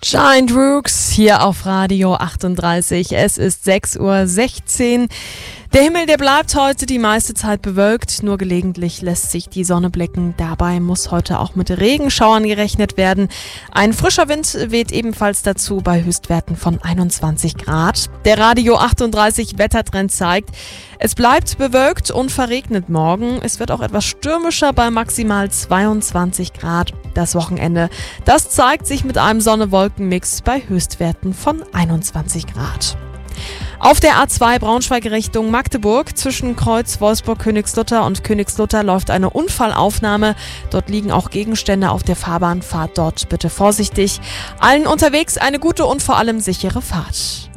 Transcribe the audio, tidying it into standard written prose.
Giant Rooks hier auf Radio 38. Es ist 6:16 Uhr. Der Himmel, der bleibt heute die meiste Zeit bewölkt, nur gelegentlich lässt sich die Sonne blicken. Dabei muss heute auch mit Regenschauern gerechnet werden. Ein frischer Wind weht ebenfalls dazu bei Höchstwerten von 21 Grad. Der Radio 38 Wettertrend zeigt, es bleibt bewölkt und verregnet morgen. Es wird auch etwas stürmischer bei maximal 22 Grad. Das Wochenende, das zeigt sich mit einem Sonne-Wolken-Mix bei Höchstwerten von 21 Grad. Auf der A2 Braunschweig Richtung Magdeburg zwischen Kreuz Wolfsburg-Königslutter und Königslutter läuft eine Unfallaufnahme. Dort liegen auch Gegenstände auf der Fahrbahn. Fahrt dort bitte vorsichtig. Allen unterwegs eine gute und vor allem sichere Fahrt.